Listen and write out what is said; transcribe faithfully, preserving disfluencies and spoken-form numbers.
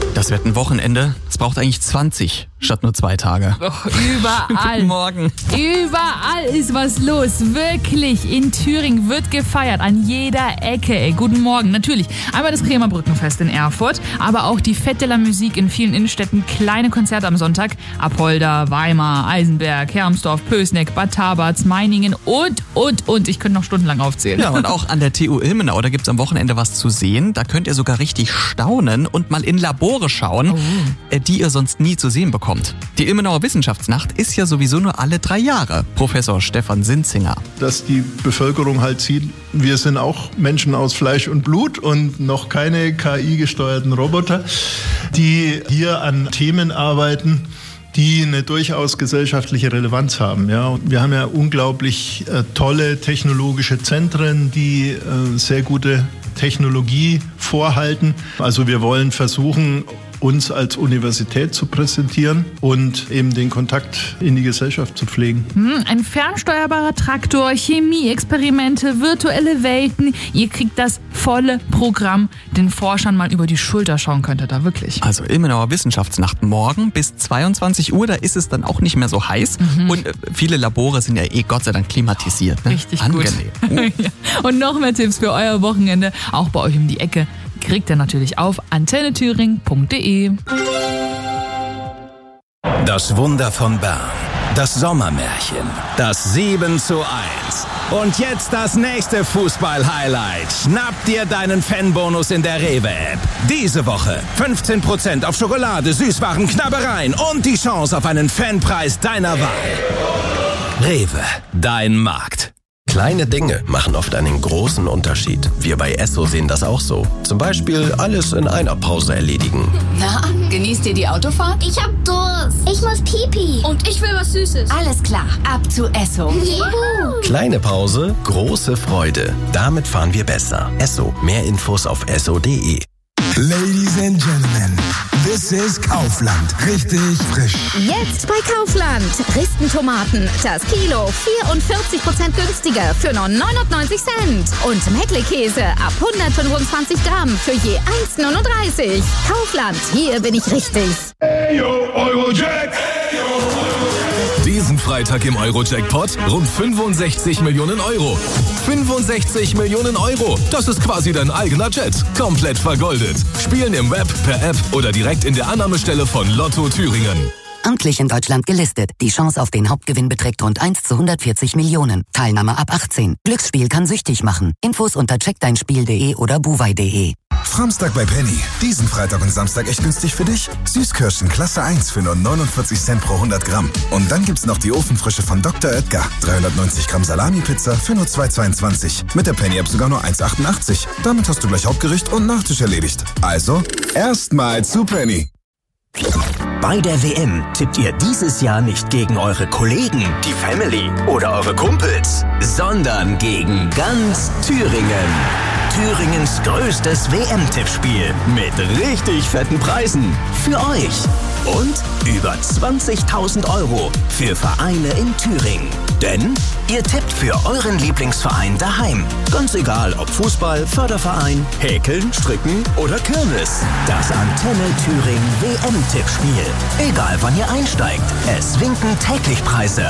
Das wird ein Wochenende. Es braucht eigentlich zwanzig statt nur zwei Tage. Och, überall. Guten Morgen. Überall ist was los. Wirklich. In Thüringen wird gefeiert. An jeder Ecke. Ey, guten Morgen. Natürlich. Einmal das Krämerbrückenfest in Erfurt. Aber auch die Fête de la Musique in vielen Innenstädten. Kleine Konzerte am Sonntag. Apolda, Weimar, Eisenberg, Hermsdorf, Pößneck, Bad Tabarz, Meiningen und, und, und. Ich könnte noch stundenlang aufzählen. Ja, und auch an der T U Ilmenau, da gibt's am Wochenende was zu sehen. Da könnt ihr sogar richtig staunen und mal in Labore schauen, Oh. die ihr sonst nie zu sehen bekommt. Die Ilmenauer Wissenschaftsnacht ist ja sowieso nur alle drei Jahre. Professor Stefan Sinzinger. Dass die Bevölkerung halt sieht, wir sind auch Menschen aus Fleisch und Blut und noch keine K I-gesteuerten Roboter, die hier an Themen arbeiten, die eine durchaus gesellschaftliche Relevanz haben. Ja. Und wir haben ja unglaublich äh, tolle technologische Zentren, die äh, sehr gute Technologie vorhalten. Also wir wollen versuchen, uns als Universität zu präsentieren und eben den Kontakt in die Gesellschaft zu pflegen. Hm, ein fernsteuerbarer Traktor, Chemieexperimente, virtuelle Welten. Ihr kriegt das volle Programm. Den Forschern mal über die Schulter schauen könnt ihr da wirklich. Also Ilmenauer Wissenschaftsnacht morgen bis zweiundzwanzig Uhr, da ist es dann auch nicht mehr so heiß. Mhm. Und äh, viele Labore sind ja eh Gott sei Dank klimatisiert. Ne? Richtig Angenehm. gut. Ja. Und noch mehr Tipps für euer Wochenende, auch bei euch um die Ecke, kriegt ihr natürlich auf antenne thüringen punkt de. Das Wunder von Bern. Das Sommermärchen. Das sieben zu eins. Und jetzt das nächste Fußball-Highlight. Schnapp dir deinen Fanbonus in der Rewe-App. Diese Woche fünfzehn Prozent auf Schokolade, Süßwaren, Knabbereien und die Chance auf einen Fanpreis deiner Wahl. Rewe, dein Markt. Kleine Dinge machen oft einen großen Unterschied. Wir bei Esso sehen das auch so. Zum Beispiel alles in einer Pause erledigen. Na, genießt ihr die Autofahrt? Ich hab Durst. Ich muss Pipi. Und ich will was Süßes. Alles klar, ab zu Esso. Juhu. Kleine Pause, große Freude. Damit fahren wir besser. Esso. Mehr Infos auf esso punkt de. Ladies and Gentlemen, this is Kaufland. Richtig frisch. Jetzt bei Kaufland. Dresden-Tomaten, das Kilo vierundvierzig Prozent günstiger für nur neunundneunzig Cent. Und Mettler-Käse ab hundertfünfundzwanzig Gramm für je eins Komma neununddreißig. Kaufland, hier bin ich richtig. Hey yo, Eurojack. Diesen Freitag im Euro-Jackpot rund fünfundsechzig Millionen Euro. fünfundsechzig Millionen Euro. Das ist quasi dein eigener Jet. Komplett vergoldet. Spielen im Web, per App oder direkt in der Annahmestelle von Lotto Thüringen. Amtlich in Deutschland gelistet. Die Chance auf den Hauptgewinn beträgt rund eins zu hundertvierzig Millionen. Teilnahme ab achtzehn. Glücksspiel kann süchtig machen. Infos unter check dein spiel punkt de oder buwei punkt de. Samstag bei Penny. Diesen Freitag und Samstag echt günstig für dich. Süßkirschen Klasse eins für nur neunundvierzig Cent pro hundert Gramm. Und dann gibt's noch die Ofenfrische von Doktor Oetker. dreihundertneunzig Gramm Salami-Pizza für nur zwei Euro zweiundzwanzig. Mit der Penny-App sogar nur eins Euro achtundachtzig. Damit hast du gleich Hauptgericht und Nachtisch erledigt. Also, erstmal zu Penny. Bei der W M tippt ihr dieses Jahr nicht gegen eure Kollegen, die Family oder eure Kumpels, sondern gegen ganz Thüringen. Thüringens größtes W M-Tippspiel mit richtig fetten Preisen für euch. Und über zwanzigtausend Euro für Vereine in Thüringen. Denn ihr tippt für euren Lieblingsverein daheim. Ganz egal ob Fußball, Förderverein, Häkeln, Stricken oder Kirmes. Das Antenne Thüringen W M-Tippspiel. Egal wann ihr einsteigt, es winken täglich Preise